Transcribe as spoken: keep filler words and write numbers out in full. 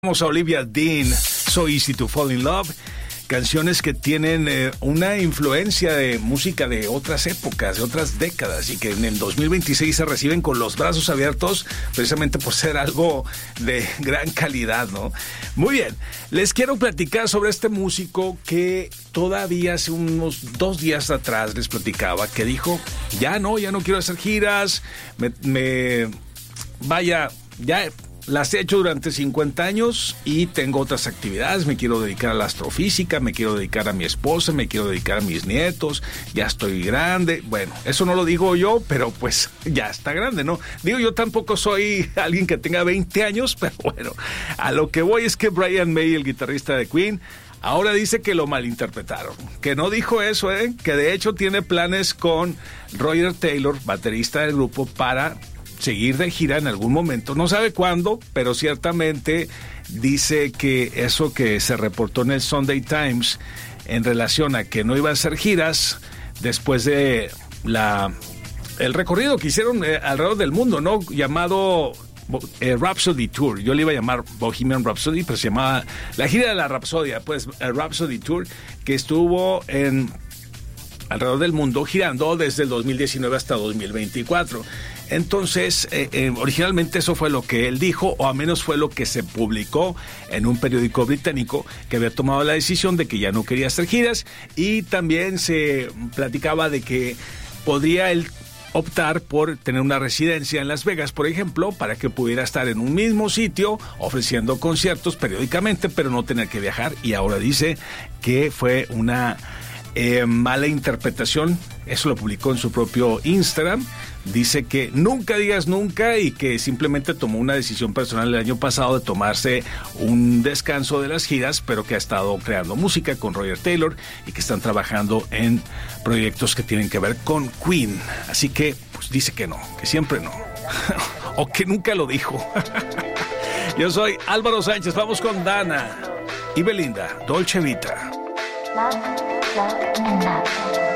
Vamos a Olivia Dean, So Easy to Fall in Love, canciones que tienen eh, una influencia de música de otras épocas, de otras décadas, y que en el dos mil veintiséis se reciben con los brazos abiertos, precisamente por ser algo de gran calidad, ¿no? Muy bien, les quiero platicar sobre este músico que todavía hace unos dos días atrás les platicaba, que dijo, ya no, ya no quiero hacer giras, me, me vaya, ya... las he hecho durante cincuenta años y tengo otras actividades. Me quiero dedicar a la astrofísica, me quiero dedicar a mi esposa, me quiero dedicar a mis nietos, ya estoy grande. Bueno, eso no lo digo yo, pero pues ya está grande, ¿no? Digo, yo tampoco soy alguien que tenga veinte años, pero bueno, a lo que voy es que Brian May, el guitarrista de Queen, ahora dice que lo malinterpretaron, que no dijo eso, ¿eh? Que de hecho tiene planes con Roger Taylor, baterista del grupo, para seguir de gira en algún momento, no sabe cuándo, pero ciertamente dice que eso que se reportó en el Sunday Times en relación a que no iba a hacer giras después de la el recorrido que hicieron eh, alrededor del mundo, ¿no? Llamado eh, Rhapsody Tour. Yo le iba a llamar Bohemian Rhapsody, pero se llamaba la gira de la Rapsodia, pues el Rhapsody Tour, que estuvo en alrededor del mundo girando desde el dos mil diecinueve hasta dos mil veinticuatro. Entonces, eh, eh, originalmente eso fue lo que él dijo, o al menos fue lo que se publicó en un periódico británico, que había tomado la decisión de que ya no quería hacer giras, y también se platicaba de que podría él optar por tener una residencia en Las Vegas, por ejemplo, para que pudiera estar en un mismo sitio ofreciendo conciertos periódicamente, pero no tener que viajar, y ahora dice que fue una Eh, mala interpretación. Eso lo publicó en su propio Instagram. Dice que nunca digas nunca y que simplemente tomó una decisión personal el año pasado de tomarse un descanso de las giras, pero que ha estado creando música con Roger Taylor y que están trabajando en proyectos que tienen que ver con Queen. Así que pues dice que no, que siempre no o que nunca lo dijo. Yo soy Álvaro Sánchez, vamos con Dana y Belinda, Dolce Vita. Love, love, and love.